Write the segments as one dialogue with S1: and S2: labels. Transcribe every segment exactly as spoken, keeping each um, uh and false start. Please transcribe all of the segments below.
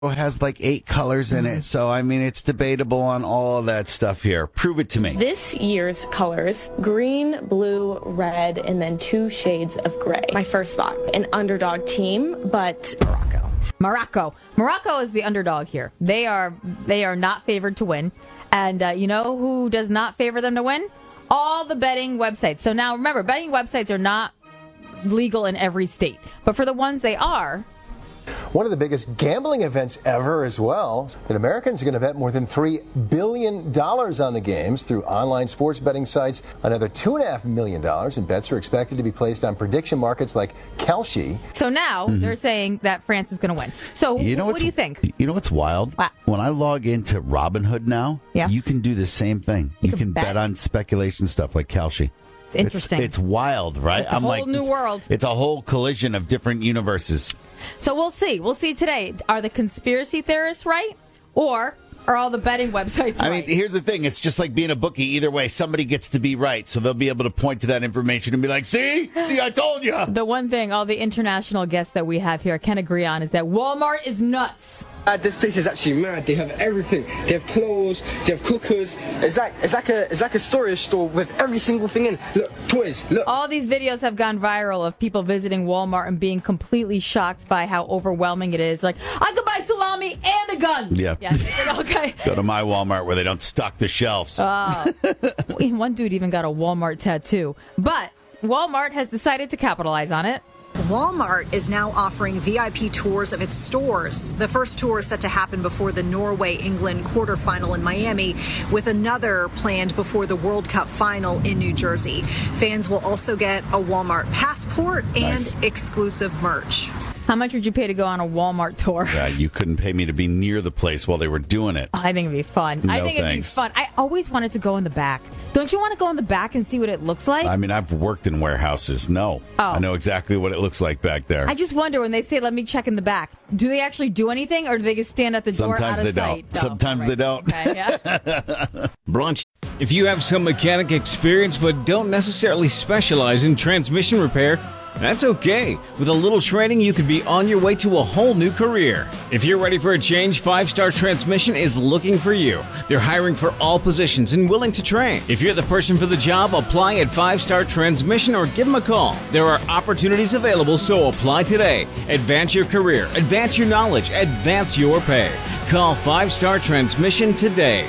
S1: has like eight colors in it. So, I mean, it's debatable on all of that stuff here. Prove it to me.
S2: This year's colors, green, blue, red, and then two shades of gray. My first thought, an underdog team, but Morocco.
S3: Morocco. Morocco is the underdog here. They are they are not favored to win. And uh, you know who does not favor them to win? All the betting websites. So now, remember, betting websites are not legal in every state. But for the ones they are...
S4: One of the biggest gambling events ever as well. That Americans are going to bet more than three billion dollars on the games through online sports betting sites. Another two point five million dollars in bets are expected to be placed on prediction markets like Kalshi.
S3: So now mm-hmm. they're saying that France is going to win. So you know what do you think?
S1: You know what's wild?
S3: Wow.
S1: When I log into Robinhood now,
S3: yeah.
S1: you can do the same thing. You, you can, can bet. bet on speculation stuff like Kalshi.
S3: It's interesting.
S1: It's, it's wild, right?
S3: It's a
S1: I'm
S3: whole
S1: like,
S3: new
S1: it's,
S3: world.
S1: It's a whole collision of different universes.
S3: So we'll see. We'll see today. Are the conspiracy theorists right? Or are all the betting websites right?
S1: I mean, here's the thing. It's just like being a bookie. Either way, somebody gets to be right. So they'll be able to point to that information and be like, see? See, I told you.
S3: The one thing all the international guests that we have here can agree on is that Walmart is nuts.
S5: Uh, this place is actually mad. They have everything. They have clothes. They have cookers. It's like it's like a it's like a storage store with every single thing in. Look, toys. Look.
S3: All these videos have gone viral of people visiting Walmart and being completely shocked by how overwhelming it is. Like, I could buy salami and a gun.
S1: Yeah.
S3: Yeah. Okay.
S1: Go to my Walmart where they don't stock the shelves.
S3: Uh, one dude even got a Walmart tattoo. But Walmart has decided to capitalize on it.
S6: Walmart is now offering V I P tours of its stores. The first tour is set to happen before the Norway-England quarterfinal in Miami, with another planned before the World Cup final in New Jersey. Fans will also get a Walmart passport and nice. exclusive merch.
S3: How much would you pay to go on a Walmart tour?
S1: Yeah, you couldn't pay me to be near the place while they were doing it.
S3: I think it'd be fun.
S1: No,
S3: I think
S1: thanks.
S3: it'd be fun. I always wanted to go in the back. Don't you want to go in the back and see what it looks like?
S1: I mean, I've worked in warehouses. No.
S3: Oh.
S1: I know exactly what it looks like back there.
S3: I just wonder when they say, let me check in the back, do they actually do anything or do they just stand at the door
S1: Sometimes
S3: out of
S1: they
S3: sight?
S1: don't. Sometimes
S3: right.
S1: they don't.
S3: Okay, yeah.
S7: Brunch. If you have some mechanic experience but don't necessarily specialize in transmission repair, that's okay. With a little training, you could be on your way to a whole new career. If you're ready for a change, Five Star Transmission is looking for you. They're hiring for all positions and willing to train. If you're the person for the job, apply at Five Star Transmission or give them a call. There are opportunities available, so apply today. Advance your career, advance your knowledge, advance your pay. Call Five Star Transmission today.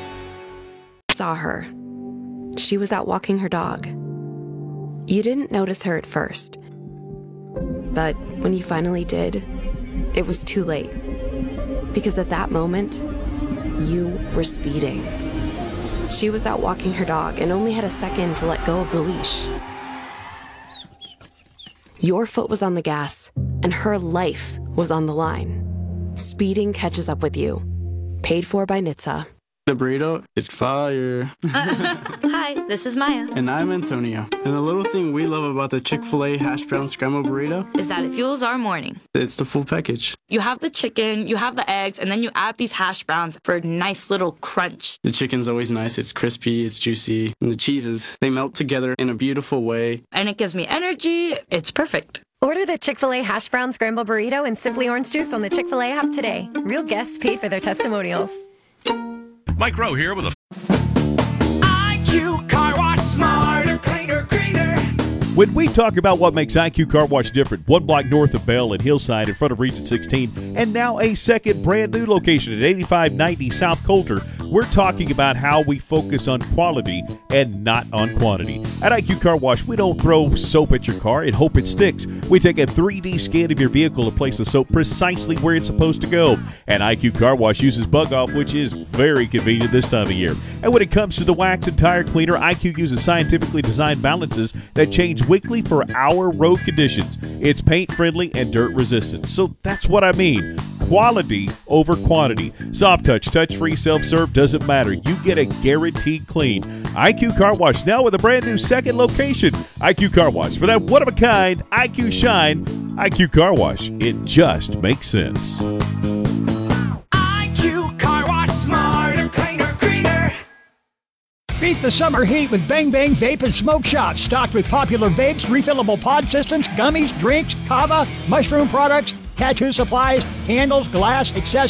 S8: Saw her. She was out walking her dog. You didn't notice her at first, but when you finally did, it was too late. Because at that moment, you were speeding. She was out walking her dog and only had a second to let go of the leash. Your foot was on the gas, and her life was on the line. Speeding catches up with you. Paid for by N H T S A.
S9: The burrito is fire.
S10: Hi, this is Maya.
S9: And I'm Antonio. And the little thing we love about the Chick-fil-A hash brown scrambled burrito
S10: is that it fuels our morning.
S9: It's the full package.
S10: You have the chicken, you have the eggs, and then you add these hash browns for a nice little crunch.
S9: The chicken's always nice. It's crispy, it's juicy. And the cheeses, they melt together in a beautiful way.
S10: And it gives me energy. It's perfect.
S11: Order the Chick-fil-A hash brown scrambled burrito and Simply Orange Juice on the Chick-fil-A app today. Real guests paid for their testimonials.
S12: Mike Rowe here with a
S13: I Q Car Wash, smarter, cleaner, greener.
S14: When we talk about what makes I Q Car Wash different, one block north of Bell and Hillside in front of Region sixteen, and now a second brand new location at eighty-five ninety South Coulter, we're talking about how we focus on quality and not on quantity. At I Q Car Wash, we don't throw soap at your car and hope it sticks. We take a three D scan of your vehicle and place the soap precisely where it's supposed to go. And I Q Car Wash uses Bug Off, which is very convenient this time of year. And when it comes to the wax and tire cleaner, I Q uses scientifically designed balances that change weekly for our road conditions. It's paint friendly and dirt resistant. So that's what I mean. Quality over quantity. Soft touch, touch-free, self-serve, doesn't matter. You get a guaranteed clean. I Q Car Wash now with a brand new second location. I Q Car Wash. For that one-of-a-kind I Q shine, I Q Car Wash. It just makes sense.
S13: I Q Car Wash, smarter, cleaner, greener.
S15: Beat the summer heat with Bang Bang Vape and Smoke Shops. Stocked with popular vapes, refillable pod systems, gummies, drinks, kava, mushroom products, tattoo supplies, candles, glass, accessories,